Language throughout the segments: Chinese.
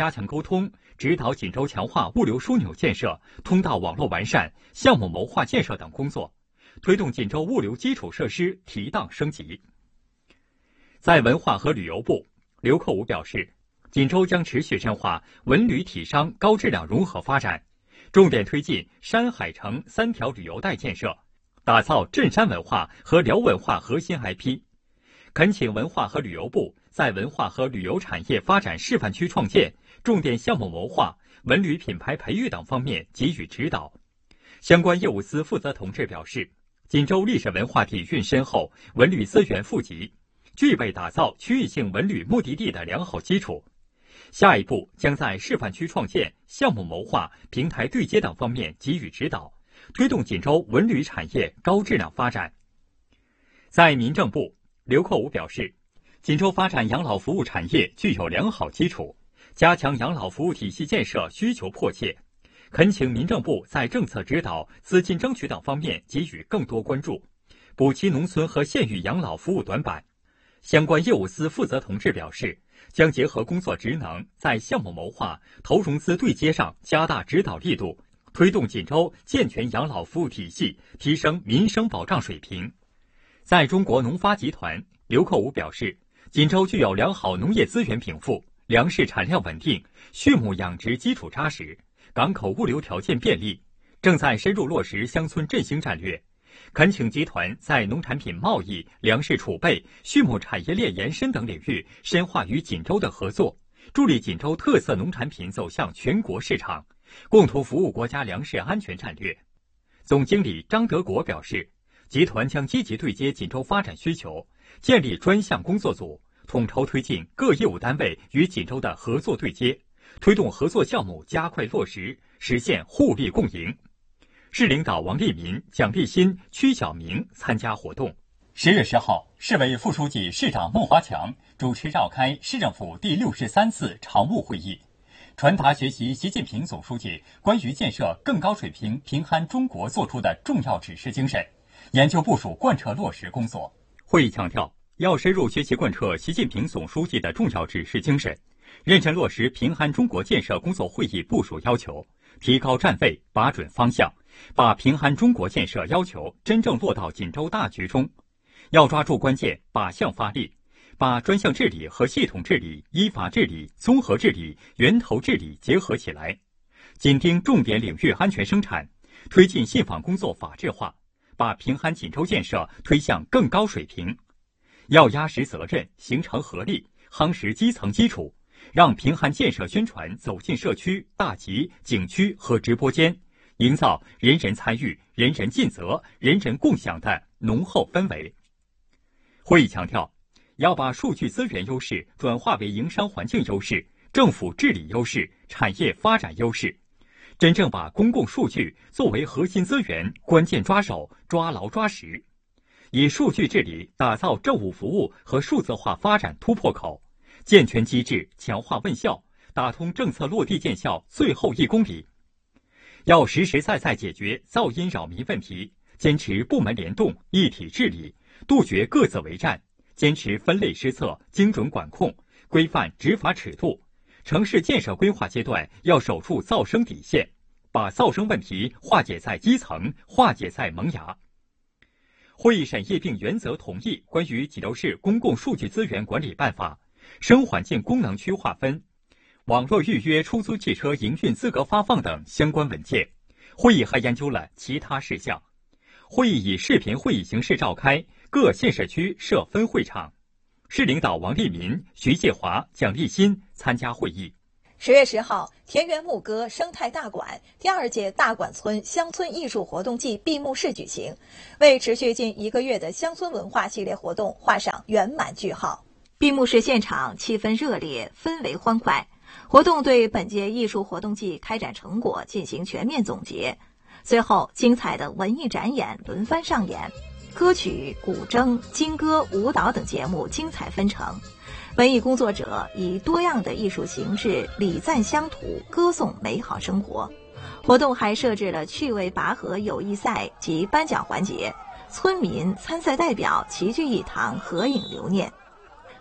加强沟通，指导锦州强化物流枢纽建设、通道网络完善、项目谋划建设等工作，推动锦州物流基础设施提档升级。在文化和旅游部，刘克武表示，锦州将持续深化文旅体商高质量融合发展，重点推进山海城3条旅游带建设，打造镇山文化和辽文化核心 IP。恳请文化和旅游部在文化和旅游产业发展示范区创建、重点项目谋划、文旅品牌培育等方面给予指导。相关业务司负责同志表示，锦州历史文化底蕴深厚，文旅资源富集，具备打造区域性文旅目的地的良好基础。下一步将在示范区创建、项目谋划、平台对接等方面给予指导，推动锦州文旅产业高质量发展。在民政部，刘克武表示，锦州发展养老服务产业具有良好基础，加强养老服务体系建设需求迫切，恳请民政部在政策指导、资金争取等方面给予更多关注，补齐农村和县域养老服务短板。相关业务司负责同志表示，将结合工作职能，在项目谋划、投融资对接上加大指导力度，推动锦州健全养老服务体系，提升民生保障水平。在中国农发集团，刘克武表示，锦州具有良好农业资源禀赋，粮食产量稳定，畜牧养殖基础扎实，港口物流条件便利，正在深入落实乡村振兴战略。恳请集团在农产品贸易、粮食储备、畜牧产业链延伸等领域深化与锦州的合作，助力锦州特色农产品走向全国市场，共同服务国家粮食安全战略。总经理张德国表示，集团将积极对接锦州发展需求，建立专项工作组，统筹推进各业务单位与锦州的合作对接，推动合作项目加快落实，实现互利共赢。市领导王立民、蒋立新、曲晓明参加活动。10月10号，市委副书记、市长孟华强主持召开市政府第63次常务会议，传达学习习近平总书记关于建设更高水平平安中国作出的重要指示精神，研究部署贯彻落实工作。会议强调，要深入学习贯彻习近平总书记的重要指示精神，认真落实平安中国建设工作会议部署要求，提高站位，把准方向，把平安中国建设要求真正落到锦州大局中。要抓住关键，靶向发力，把专项治理和系统治理、依法治理、综合治理、源头治理结合起来，紧盯重点领域安全生产，推进信访工作法治化，把平安锦州建设推向更高水平。要压实责任，形成合力，夯实基层基础，让平安建设宣传走进社区、大集、景区和直播间，营造人人参与、人人尽责、人人共享的浓厚氛围。会议强调，要把数据资源优势转化为营商环境优势、政府治理优势、产业发展优势，真正把公共数据作为核心资源，关键抓手，抓牢抓实，以数据治理打造政务服务和数字化发展突破口，健全机制，强化问效，打通政策落地见效最后1公里。要实实在在解决噪音扰民问题，坚持部门联动、一体治理，杜绝各自为战，坚持分类施策、精准管控，规范执法尺度。城市建设规划阶段要守住噪声底线，把噪声问题化解在基层，化解在萌芽。会议审议并原则同意关于济州市公共数据资源管理办法、生环境功能区划分、网络预约出租汽车营运资格发放等相关文件。会议还研究了其他事项。会议以视频会议形式召开，各县市区设分会场。市领导王立民、徐介华、蒋立新参加会议。 10月10号，田园牧歌生态大馆第2届大馆村乡村艺术活动季闭幕式举行，为持续近1个月的乡村文化系列活动画上圆满句号。闭幕式现场气氛热烈，氛围欢快。活动对本届艺术活动季开展成果进行全面总结。随后，精彩的文艺展演轮番上演，歌曲、古筝、金歌、舞蹈等节目精彩纷呈。文艺工作者以多样的艺术形式礼赞乡土，歌颂美好生活。活动还设置了趣味拔河友谊赛及颁奖环节，村民、参赛代表齐聚一堂合影留念。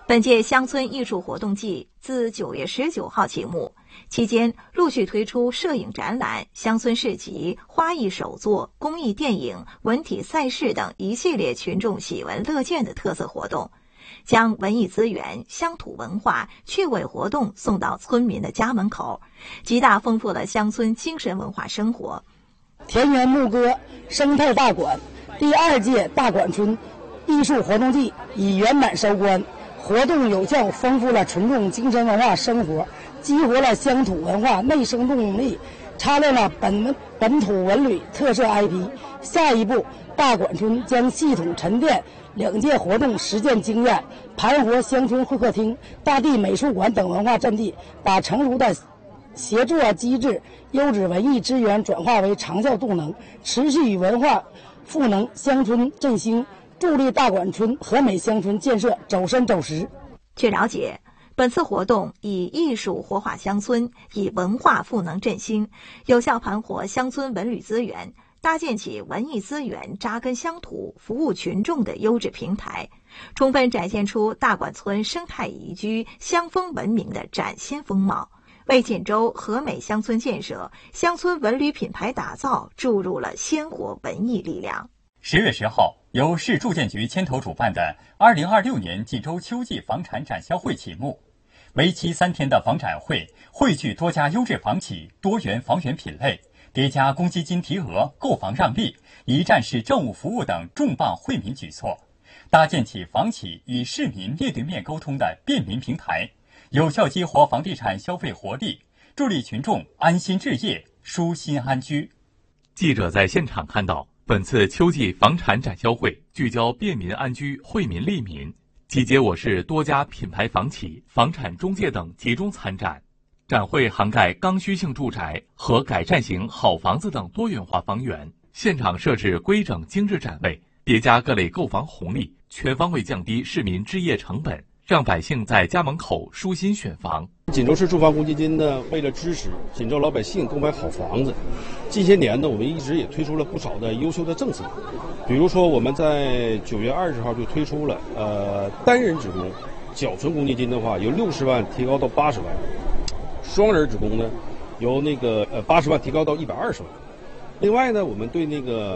本届乡村艺术活动季自9月19号启幕，期间陆续推出摄影展览、乡村市集、花艺手作、公益电影、文体赛事等一系列群众喜闻乐见的特色活动，将文艺资源、乡土文化、趣味活动送到村民的家门口，极大丰富了乡村精神文化生活。 田园牧歌生态大馆第2届大馆村艺术活动季已圆满收官。活动有效丰富了群众精神文化生活，激活了乡土文化内生动力，擦亮了本土文旅特色 IP。下一步，大馆村将系统沉淀2届活动实践经验，盘活乡村会客厅、大地美术馆等文化阵地，把成熟的协作机制、优质文艺资源转化为长效动能，持续与文化赋能乡村振兴，助力大馆村和美乡村建设走深走实。 据了解，本次活动以艺术活化乡村，以文化赋能振兴，有效盘活乡村文旅资源，搭建起文艺资源扎根乡土、服务群众的优质平台，充分展现出大馆村生态宜居、乡风文明的崭新风貌，为锦州和美乡村建设、乡村文旅品牌打造注入了鲜活文艺力量。 10月10号，由市住建局牵头主办的2026年锦州秋季房产展销会启幕。为期3天的房展会汇聚多家优质房企、多元房源品类，叠加公积金提额、购房让利、一站式政务服务等重磅惠民举措，搭建起房企与市民面对面沟通的便民平台，有效激活房地产消费活力，助力群众安心置业、舒心安居。记者在现场看到，本次秋季房产展销会聚焦便民安居、惠民利民，集结我市多家品牌房企、房产中介等集中参展。展会涵盖刚需性住宅和改善型好房子等多元化房源，现场设置规整精致展位，叠加各类购房红利，全方位降低市民置业成本，让百姓在家门口舒心选房。 锦州市住房公积金呢，为了支持锦州老百姓购买好房子，近些年呢，我们一直也推出了不少的优秀的政策。比如说，我们在9月20号就推出了单人职工缴存公积金的话，由60万提高到80万；双人职工呢，由80万提高到120万。另外呢，我们对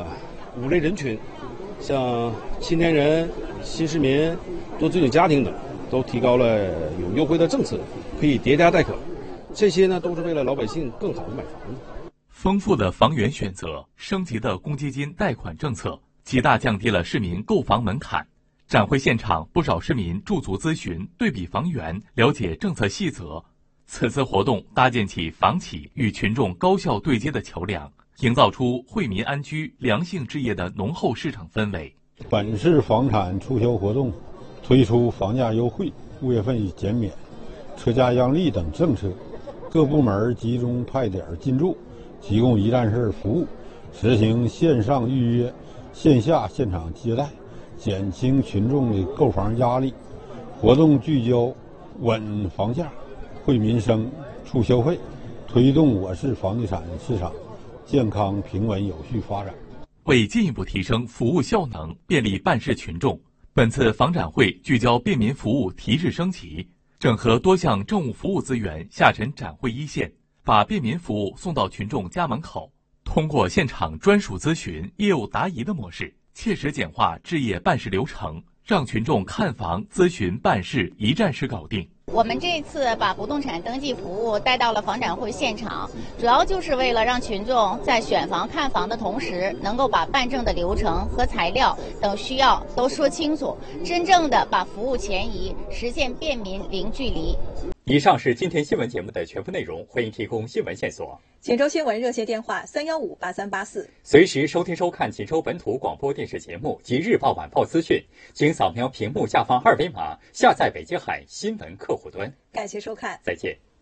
5类人群，像青年人、新市民、多子女家庭等，都提高了有优惠的政策，可以叠加贷款。这些呢，都是为了老百姓更好的买房子。 丰富的房源选择、升级的公积金贷款政策，极大降低了市民购房门槛。展会现场，不少市民驻足咨询、对比房源，了解政策细则。此次活动搭建起房企与群众高效对接的桥梁，营造出惠民安居、良性置业的浓厚市场氛围。 本市房产促销活动推出房价优惠、物业费减免、车价让利等政策，各部门集中派点进驻，提供一站式服务，实行线上预约、线下现场接待，减轻群众的购房压力。活动聚焦稳房价、惠民生、促消费，推动我市房地产市场健康平稳有序发展。 为进一步提升服务效能，便利办事群众，本次房展会聚焦便民服务提质升级，整合多项政务服务资源下沉展会一线，把便民服务送到群众家门口。通过现场专属咨询、业务答疑的模式，切实简化置业办事流程，让群众看房、咨询、办事一站式搞定。 我们这次把不动产登记服务带到了房展会现场，主要就是为了让群众在选房看房的同时，能够把办证的流程和材料等需要都说清楚，真正的把服务前移，实现便民零距离。 以上是今天新闻节目的全部内容，欢迎提供新闻线索。 锦州新闻热线电话3158384， 随时收听收看锦州本土广播电视节目及日报晚报资讯，请扫描屏幕下方2维码下载北京海新闻客户端。 感谢收看， 再见。